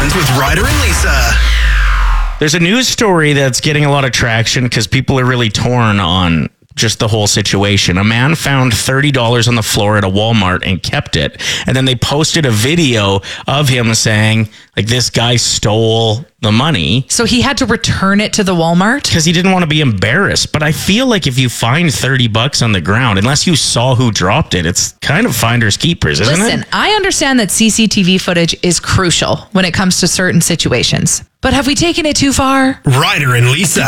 Weekends with Ryder and Lisa. There's a news story that's getting a lot of traction because people are really torn on just the whole situation. A man found $30 on the floor at a Walmart and kept it. And then they posted a video of him saying, like, this guy stole the money. So he had to return it to the Walmart? Because he didn't want to be embarrassed. But I feel like if you find $30 on the ground, unless you saw who dropped it, it's kind of finders keepers, isn't it? Listen, I understand that CCTV footage is crucial when it comes to certain situations. But have we taken it too far? Ryder and Lisa.